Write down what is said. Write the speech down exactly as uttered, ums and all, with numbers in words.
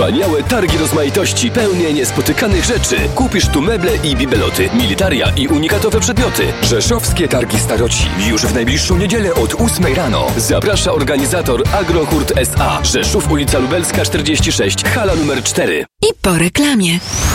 Wspaniałe targi rozmaitości, pełne niespotykanych rzeczy. Kupisz tu meble i bibeloty, militaria i unikatowe przedmioty. Rzeszowskie Targi Staroci. Już w najbliższą niedzielę od ósmej rano. Zaprasza organizator Agrohurt S A. Rzeszów, ulica Lubelska czterdzieści sześć, hala numer cztery. I po reklamie.